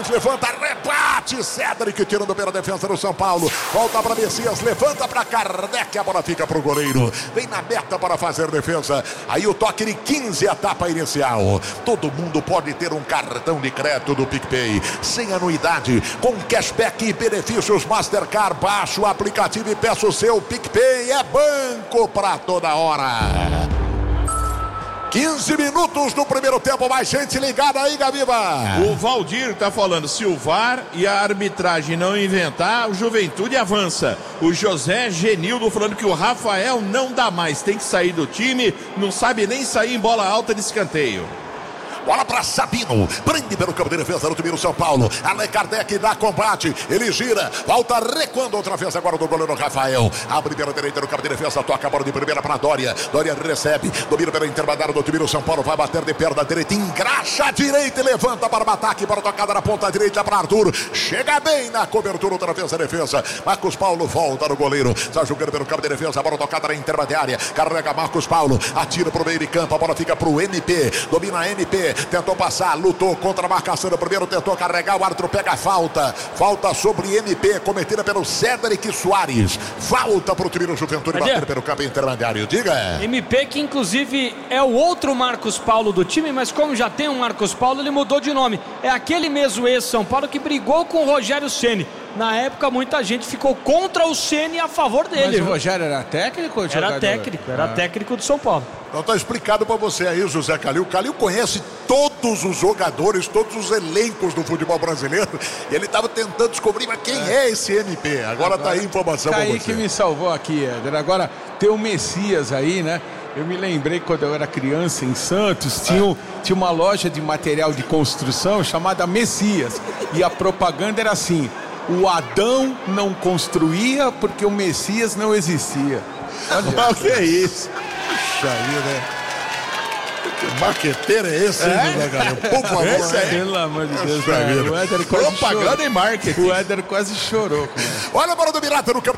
Soares levanta, rebate, Cédric tirando pela defesa do São Paulo, volta para Messias, levanta para Kardec, a bola fica para o goleiro, vem na meta para fazer defesa, aí o toque de 15, etapa inicial. Todo mundo pode ter um cartão de crédito do PicPay, sem anuidade, com cashback e benefícios Mastercard. Baixe o aplicativo e peça o seu PicPay, é banco para toda hora. 15 minutos do primeiro tempo, mais gente ligada aí, Gabiba. O Valdir tá falando, se o VAR e a arbitragem não inventar, o Juventude avança. O José Genildo falando que o Rafael não dá mais, tem que sair do time, não sabe nem sair em bola alta de escanteio. Bola para Sabino, prende pelo campo de defesa do time do São Paulo. Allan Kardec dá combate, ele gira, volta recuando outra vez agora do goleiro Rafael. Abre pela direita no campo de defesa, toca a bola de primeira para Dória. Dória recebe, domina pela intermediária do time do São Paulo, vai bater de perna direita, engraxa a direita e levanta para o ataque, para a tocada na ponta direita para Arthur. Chega bem na cobertura outra vez a defesa. Marcos Paulo volta no goleiro, está jogando pelo campo de defesa, a bola tocada na intermediária. Carrega Marcos Paulo, atira para o meio de campo, a bola fica para o MP, domina a MP. Tentou passar, lutou contra a marcação do primeiro, tentou carregar, o árbitro pega a falta. Falta sobre MP, cometida pelo Cédric Soares. Falta para o time do Juventude bater pelo campo intermediário. Diga. MP, que inclusive é o outro Marcos Paulo do time, mas como já tem um Marcos Paulo, ele mudou de nome. É aquele mesmo ex-São Paulo que brigou com o Rogério Ceni. Na época, muita gente ficou contra o Ceni a favor dele. Mas o Rogério era técnico ou jogador? Era técnico do São Paulo. Então tá explicado pra você aí, José Calil. O Calil conhece todos os jogadores, todos os elencos do futebol brasileiro. E ele tava tentando descobrir, mas quem é esse MP? Agora tá aí a informação pra você. Aí que me salvou aqui, Éder. Agora tem o Messias aí, né? Eu me lembrei quando eu era criança em Santos, tinha uma loja de material de construção chamada Messias. E a propaganda era assim: o Adão não construía porque o Messias não existia. Olha, o que é isso? Puxa aí, né? Que marqueteiro é esse, hein, José Calil? Por favor, pelo amor de Deus, o Éder quase propaganda e marketing. O Éder quase chorou com ela. Olha a bola do Mirata no campo